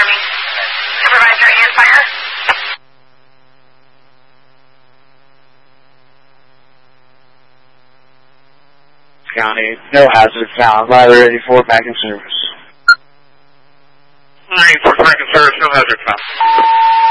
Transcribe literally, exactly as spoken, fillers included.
Army. Supervisor and fire. County, no hazard found. Ladder eighty-four back in service. eighty-four back in service, no hazard found.